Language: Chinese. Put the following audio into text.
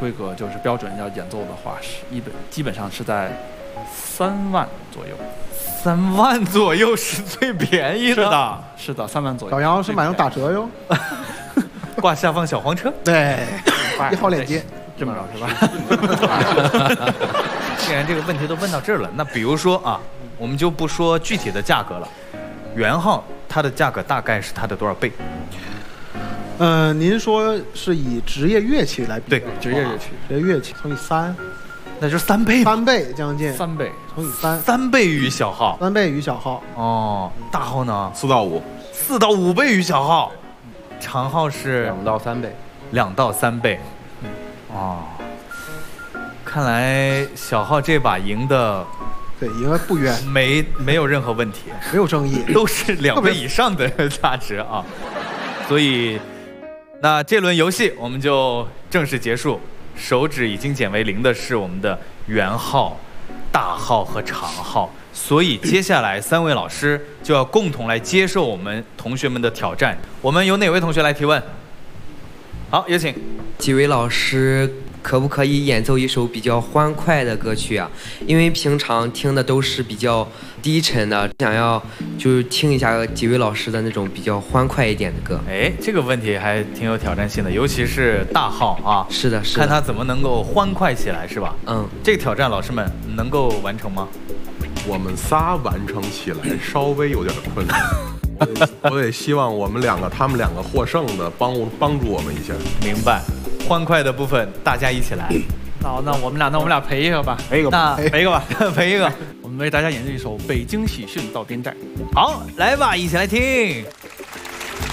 规格就是标准要演奏的话，基本上是在3万左右。 3万左右是最便宜的。 是的，3万左右。 小杨是买用打折哟。 挂下方小黄车。 对，1号链接。 这么着是吧？ 既然这个问题都问到这儿了，那比如说啊，我们就不说具体的价格了，圆号它的价格大概是它的多少倍？ 您说是以职业乐器来比？ 对， 职业乐器， 职业乐器乘以3， 那就是3倍 ，3倍将近 ，3倍乘以 3倍于小号 ，3倍于小号。 哦，大号呢 ？4到5，4 到5倍于小号，长号是 2到3倍 ，2到3倍。哦，看来小号这把赢的， 对，赢得不冤， 没有任何问题， 没有争议， 都是2倍以上的价值啊。所以，那这轮游戏我们就正式结束。手指已经减为0的是我们的圆号、大号和长号，所以接下来3位老师就要共同来接受我们同学们的挑战。我们由哪位同学来提问？好，有请。 几位老师可不可以演奏一首比较欢快的歌曲啊？因为平常听的都是比较低沉的，想要就是听一下几位老师的那种比较欢快一点的歌。 哎，这个问题还挺有挑战性的，尤其是大号啊。 是的，是的。 看他怎么能够欢快起来，是吧？ 嗯。 这个挑战老师们能够完成吗？ 我们仨完成起来稍微有点困难。我也希望我们他们两个获胜的帮助我们一下。 明白。欢快的部分大家一起来。 那我们俩陪一个吧， 陪一个吧， 陪一个。 我们为大家演奏一首《北京喜讯到滇寨》。 好，来吧，一起来听。